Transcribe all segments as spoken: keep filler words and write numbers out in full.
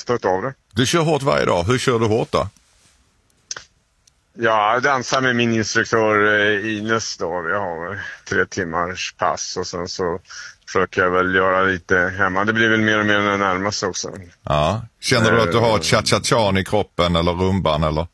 mesta av det. Du kör hårt varje dag. Hur kör du hårt då? Ja, jag dansar med min instruktör eh, Ines då. Vi har tre timmars pass och sen så försöker jag väl göra lite hemma. Det blir väl mer och mer när det närmar sig också. Ja. Känner du att du har ett cha-cha-chan i kroppen eller rumban eller?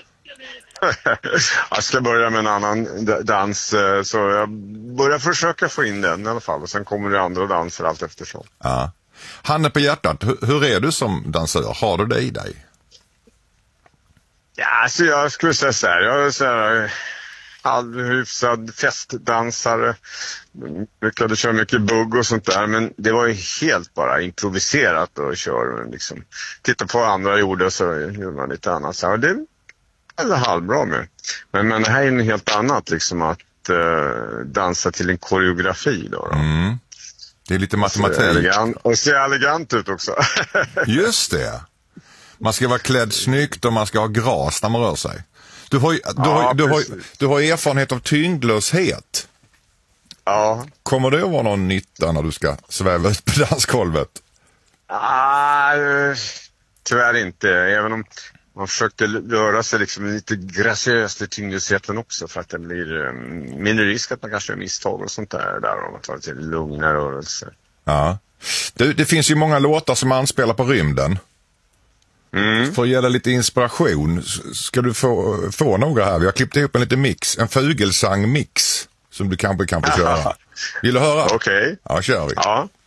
Jag ska börja med en annan dans, så jag börjar försöka få in den i alla fall. Och sen kommer det andra danser allt eftersom. Ja. Handen på hjärtat, hur, hur är du som dansör? Har du det i dig? Ja, alltså jag skulle säga så här. Jag är så här halvhyfsad festdansare. Brukade köra mycket bugg och sånt där. Men det var ju helt bara improviserat och kör liksom. Titta på vad andra gjorde så gjorde man lite annat. Så det är halvbra med. Men, men det här är något helt annat liksom att uh, dansa till en koreografi då. då. Mm. Det är lite matematik. Och elegant, och ser elegant ut också. Just det. Man ska vara klädd snyggt och man ska ha gras när man rör sig. Du har, du, ja, har, du, har, du har erfarenhet av tyngdlöshet. Ja. Kommer det att vara någon nytta när du ska sväva ut på dansgolvet? Ah, tyvärr inte. Även om man försökte röra sig liksom lite graciöst i tyngdlösheten också. För att det blir um, mindre risk att man kanske gör misstag och sånt där. där om man tar till lugna rörelser. Ja. Det, det finns ju många låtar som anspelar på rymden. Mm. För att ge dig lite inspiration ska du få, få några här. Vi har klippt ihop en liten mix. En fugelsang-mix som du kanske kan få köra. Vill du höra? Okej. Okay. Ja, kör vi. Ja.